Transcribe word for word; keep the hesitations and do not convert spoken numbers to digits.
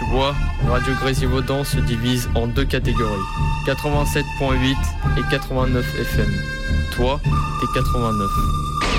Voix, Radio Grésivaudan se divise en deux catégories, quatre-vingt-sept virgule huit et quatre-vingt-neuf F M. Toi, t'es quatre-vingt-neuf.